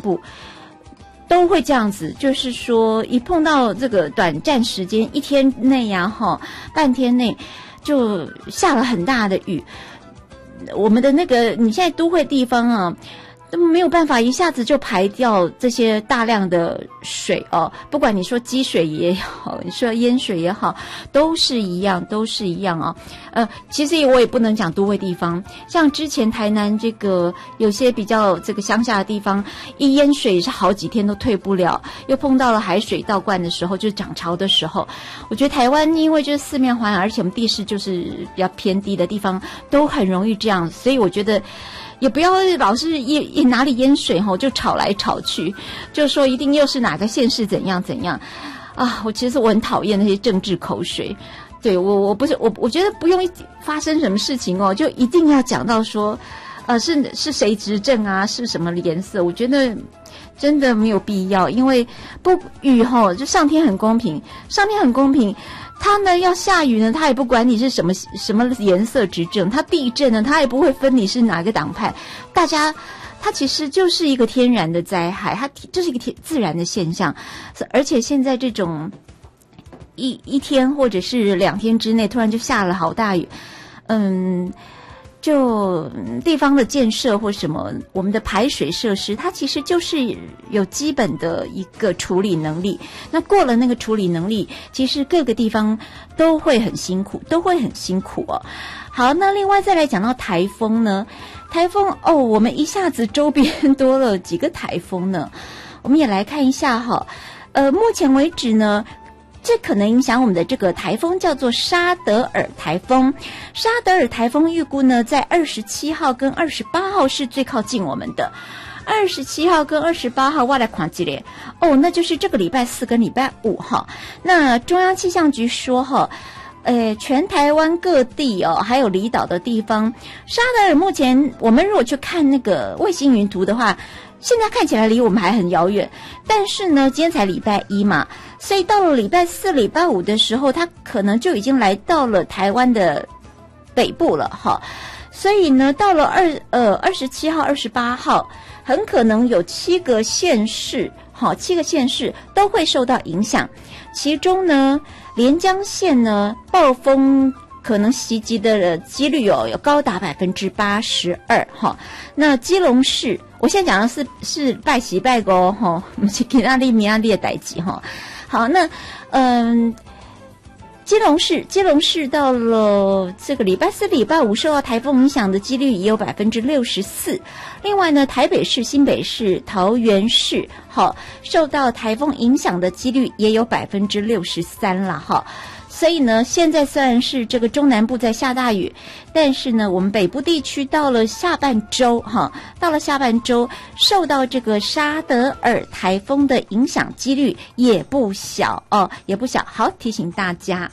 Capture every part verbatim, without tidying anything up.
部都会这样子，就是说一碰到这个短暂时间，一天内呀、啊、哈，半天内就下了很大的雨。我们的那个你现在都会地方啊，都没有办法一下子就排掉这些大量的水哦，不管你说积水也好，你说淹水也好，都是一样，都是一样哦。呃，其实我也不能讲都会地方，像之前台南这个有些比较这个乡下的地方，一淹水是好几天都退不了，又碰到了海水倒灌的时候，就是涨潮的时候。我觉得台湾因为就是四面环海，而且我们地势就是比较偏低的地方，都很容易这样，所以我觉得也不要老是一一哪里淹水吼就吵来吵去，就说一定又是哪个县市怎样怎样啊！我其实我很讨厌那些政治口水，对我我不是我我觉得不用发生什么事情哦，就一定要讲到说，呃是是谁执政啊，是什么颜色？我觉得真的没有必要，因为不雨吼就上天很公平，上天很公平。他呢要下雨呢，他也不管你是什么什么颜色执政；他地震呢，他也不会分你是哪个党派。大家，它其实就是一个天然的灾害，它就是一个天自然的现象。而且现在这种一一天或者是两天之内突然就下了好大雨，嗯。就地方的建设或什么，我们的排水设施，它其实就是有基本的一个处理能力。那过了那个处理能力，其实各个地方都会很辛苦，都会很辛苦哦。好，那另外再来讲到台风呢，台风哦，我们一下子周边多了几个台风呢，我们也来看一下哈。呃，目前为止呢，这可能影响我们的这个台风叫做沙德尔台风。沙德尔台风预估呢，在二十七号跟二十八号是最靠近我们的。二十七号跟二十八号，我来看一下哦，那就是这个礼拜四跟礼拜五哈。那中央气象局说哈，呃，全台湾各地哦，还有离岛的地方，沙德尔目前我们如果去看那个卫星云图的话，现在看起来离我们还很遥远。但是呢，今天才礼拜一嘛，所以到了礼拜四、礼拜五的时候，它可能就已经来到了台湾的北部了哈。所以呢，到了二呃二十七号、二十八号，很可能有七个县市，好，七个县市都会受到影响。其中呢，连江县呢，暴风可能袭击的几率哦，有高达百分之八十二哈。那基隆市，我现在讲的是是拜喜拜高哈，不是其他的米亚利的代志哈。好，那嗯。基隆市，基隆市到了这个礼拜四、礼拜五受到台风影响的几率也有百分之六十四。另外呢，台北市、新北市、桃园市，好，受到台风影响的几率也有百分之六十三了哈。所以呢，现在虽然是这个中南部在下大雨，但是呢，我们北部地区到了下半周哈，到了下半周受到这个沙德尔台风的影响几率也不小哦，也不小。好，提醒大家。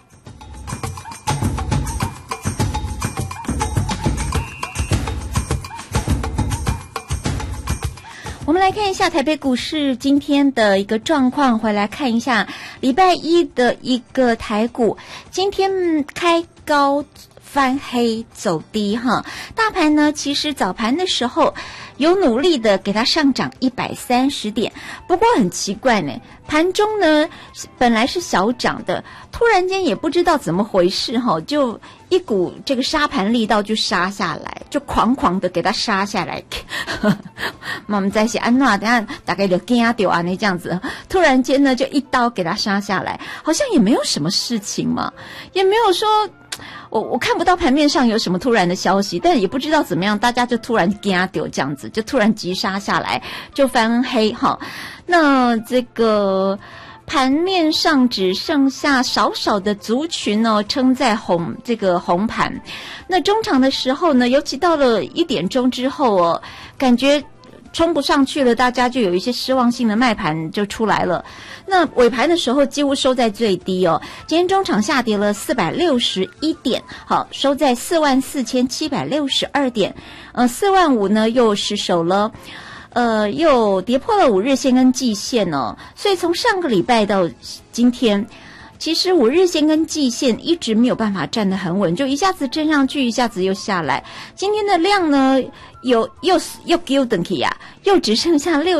我们来看一下台北股市今天的一个状况，回来看一下礼拜一的一个台股，今天开高翻黑走低哈，大盘呢其实早盘的时候有努力的给它上涨一百三十点，不过很奇怪呢，盘中呢本来是小涨的，突然间也不知道怎么回事哈，就一股这个杀盘力道就杀下来，就狂狂的给它杀下来。那我们在写安娜，等下大概就惊到啊，那这样子，突然间呢就一刀给它杀下来，好像也没有什么事情嘛，也没有说。我我看不到盘面上有什么突然的消息，但也不知道怎么样，大家就突然惊丢这样子，就突然急杀下来，就翻黑哈。那这个盘面上只剩下少少的族群哦，撑在红这个红盘。那中场的时候呢，尤其到了一点钟之后哦，感觉冲不上去了，大家就有一些失望性的卖盘就出来了。那尾盘的时候几乎收在最低哦，今天中场下跌了四百六十一点，好，收在四万四千七百六十二点，呃，四万五呢又失守了，呃，又跌破了五日线跟季线哦，所以从上个礼拜到今天。其实五日线跟季线一直没有办法站得很稳，就一下子站上去，一下子又下来。今天的量呢，有又又丢等起呀，又只剩下六。